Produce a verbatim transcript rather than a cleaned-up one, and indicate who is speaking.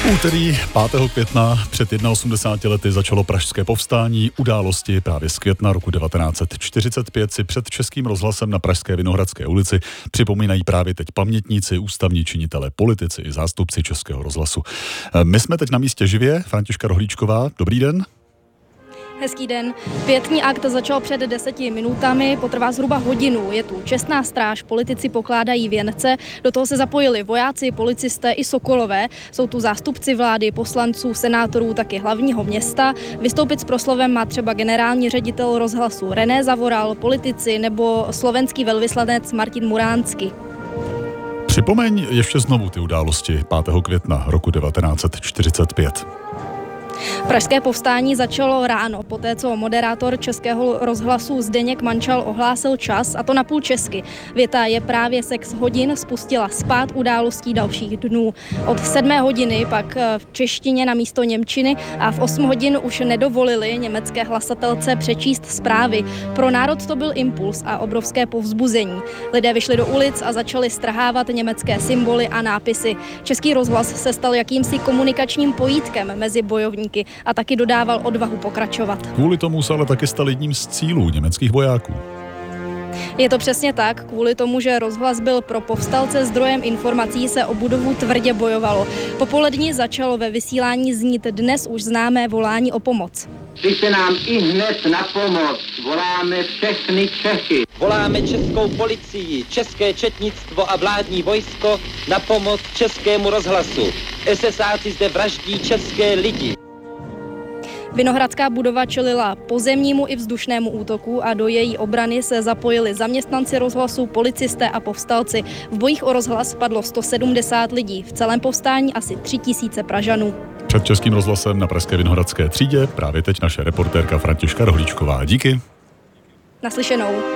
Speaker 1: Úterý pátého května před osmdesáti jednoho lety začalo pražské povstání. Události právě z května roku devatenáct set čtyřicet pět si před Českým rozhlasem na pražské Vinohradské ulici připomínají právě teď pamětníci, ústavní činitelé, politici i zástupci Českého rozhlasu. My jsme teď na místě živě. Františka Rohlíčková, dobrý den.
Speaker 2: Hezký den. Pietní akt začal před deseti minutami, potrvá zhruba hodinu. Je tu čestná stráž, politici pokládají věnce, do toho se zapojili vojáci, policisté i sokolové. Jsou tu zástupci vlády, poslanců, senátorů, taky hlavního města. Vystoupit s proslovem má třeba generální ředitel rozhlasu René Zavoral, politici nebo slovenský velvyslanec Martin Muránský.
Speaker 1: Připomeň ještě znovu ty události pátého května roku devatenáct set čtyřicet pět.
Speaker 2: Pražské povstání začalo ráno, poté co moderátor Českého rozhlasu Zdeněk Mančal ohlásil čas, a to na půl česky. Věta "je právě sex hodin" spustila spád událostí dalších dnů. Od sedmé hodiny pak v češtině na místo němčiny a v osm hodin už nedovolili německé hlasatelce přečíst zprávy. Pro národ to byl impuls a obrovské povzbuzení. Lidé vyšli do ulic a začali strhávat německé symboly a nápisy. Český rozhlas se stal jakýmsi komunikačním pojítkem mezi bojovníky a taky dodával odvahu pokračovat.
Speaker 1: Kvůli tomu se ale taky stal jedním z cílů německých vojáků.
Speaker 2: Je to přesně tak, kvůli tomu, že rozhlas byl pro povstalce zdrojem informací, se o budovu tvrdě bojovalo. Popolední začalo ve vysílání znít dnes už známé volání o pomoc.
Speaker 3: Přijďte nám i hned na pomoc, voláme všechny Čechy.
Speaker 4: Voláme českou policii, české četnictvo a vládní vojsko na pomoc Českému rozhlasu. esesáci zde vraždí české lidi.
Speaker 2: Vinohradská budova čelila pozemnímu i vzdušnému útoku a do její obrany se zapojili zaměstnanci rozhlasu, policisté a povstalci. V bojích o rozhlas padlo sto sedmdesát lidí, v celém povstání asi tři tisíce Pražanů.
Speaker 1: Před Českým rozhlasem na pražské Vinohradské třídě právě teď naše reportérka Františka Rohlíčková. Díky.
Speaker 2: Naslyšenou.